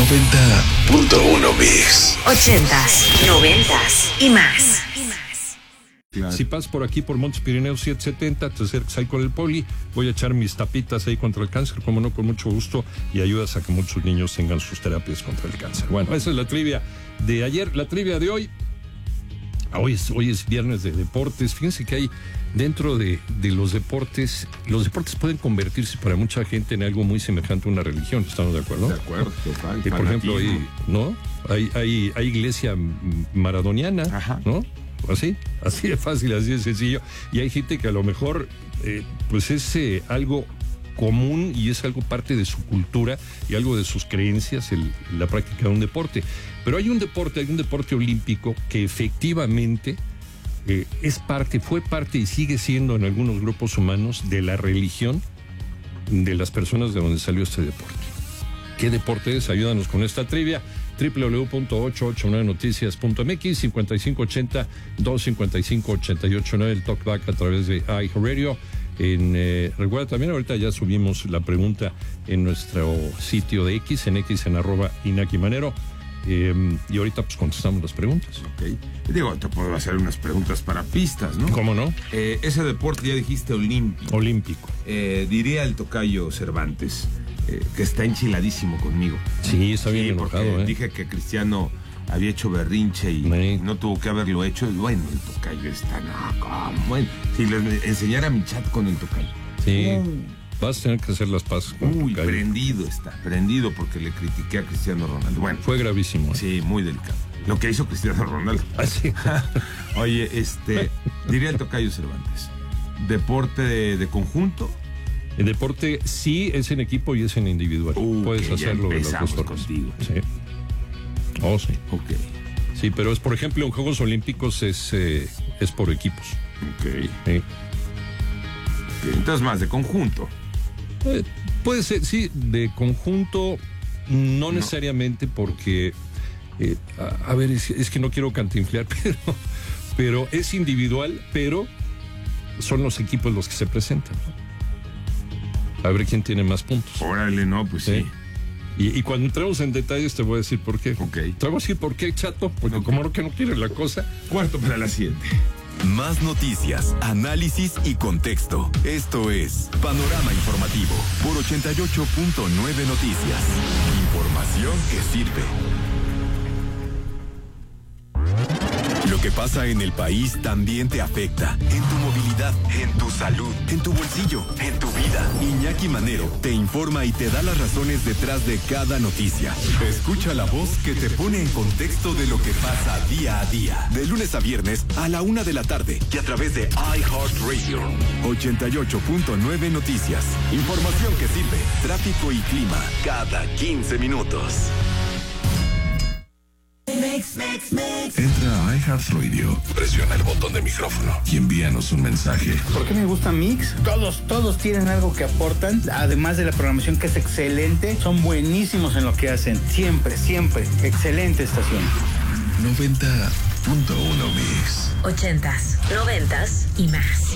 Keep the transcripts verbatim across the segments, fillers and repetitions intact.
noventa punto uno Mix. Ochentas, noventas y más. Claro. Si pasas por aquí por Montes Pirineos setecientos setenta, te acercas ahí con el poli, voy a echar mis tapitas ahí contra el cáncer, como no, con mucho gusto, y ayudas a que muchos niños tengan sus terapias contra el cáncer. Bueno, esa es la trivia de ayer. La trivia de hoy, hoy es, hoy es viernes de deportes. Fíjense que hay dentro de, de los deportes, los deportes pueden convertirse para mucha gente en algo muy semejante a una religión, ¿estamos de acuerdo? De acuerdo, total. Y por ejemplo, hay, ¿no? Hay, hay, hay iglesia maradoniana, ajá, ¿no? Así, así de fácil, así de sencillo. Y hay gente que a lo mejor, eh, pues es eh, algo común y es algo parte de su cultura y algo de sus creencias, el, la práctica de un deporte. Pero hay un deporte, hay un deporte olímpico que efectivamente eh, es parte, fue parte y sigue siendo en algunos grupos humanos de la religión de las personas de donde salió este deporte. ¿Qué deporte es? Ayúdanos con esta trivia. doble u doble u doble u punto ocho ocho nueve noticias punto m x, cincuenta y cinco ochenta, doscientos cincuenta y cinco, ochenta y ocho nueve, el talkback a través de iHeartRadio. En, eh, recuerda también, ahorita ya subimos la pregunta en nuestro sitio de X, en X, en arroba Inaki Manero. Eh, y ahorita pues contestamos las preguntas. Ok. Digo, te puedo hacer unas preguntas para pistas, ¿no? ¿Cómo no? Eh, ese deporte ya dijiste olímpico. Olímpico. Eh, diría el tocayo Cervantes, eh, que está enchiladísimo conmigo. Sí, está bien sí, enojado, ¿eh? Dije que Cristiano había hecho berrinche y sí. no tuvo que haberlo hecho. Bueno, el tocayo está, no, ¿cómo? Bueno, si le enseñara mi chat con el tocayo. Sí. Uh. Vas a tener que hacer las paces con Uy, prendido está, prendido porque le critiqué a Cristiano Ronaldo. Bueno, fue gravísimo. ¿eh? Sí, muy delicado. Lo que hizo Cristiano Ronaldo. ¿Ah, sí? Oye, este, diría el tocayo Cervantes, ¿deporte de, de conjunto? El deporte sí es en equipo y es en individual. Uh, Puedes hacerlo de las dos formas. Contigo. Sí. Oh, sí. Ok. Sí, pero es, por ejemplo, en Juegos Olímpicos es, eh, es por equipos. Ok. Sí. Okay, entonces más de conjunto. Eh, puede ser, sí, de conjunto, no, no. necesariamente porque, eh, a, a ver, es, es que no quiero cantinflear, pero, pero es individual, pero son los equipos los que se presentan, ¿no? A ver quién tiene más puntos. Órale, no, pues sí. sí. Y, y cuando entremos en detalles te voy a decir por qué. Ok. Te voy a decir por qué, chato, porque okay. como no que no quiere la cosa. Cuarto para la siguiente. Más noticias, análisis y contexto. Esto es Panorama Informativo por ochenta y ocho punto nueve Noticias. Información que sirve. Lo que pasa en el país también te afecta. En tu movilidad, en tu salud, en tu bolsillo, en tu vida. Iñaki Manero te informa y te da las razones detrás de cada noticia. Escucha la voz que te pone en contexto de lo que pasa día a día. De lunes a viernes a la una de la tarde y a través de iHeartRadio. ochenta y ocho punto nueve Noticias. Información que sirve. Tráfico y clima cada quince minutos. Mix, mix, mix. Entra a iHeartRadio, presiona el botón de micrófono y envíanos un mensaje. ¿Por qué me gusta Mix? Todos, todos tienen algo que aportan, además de la programación que es excelente, son buenísimos en lo que hacen, siempre, siempre, excelente estación. noventa punto uno Mix. Ochentas, noventas y más.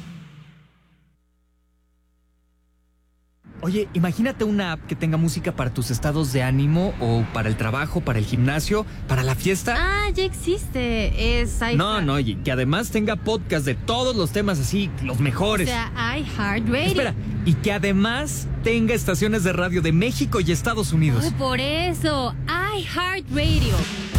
Oye, imagínate una app que tenga música para tus estados de ánimo o para el trabajo, para el gimnasio, para la fiesta. Ah, ya existe. Es iHeart. No, no, oye, que además tenga podcast de todos los temas así, los mejores. O sea, iHeartRadio. Espera, y que además tenga estaciones de radio de México y Estados Unidos. Ay, por eso, iHeartRadio.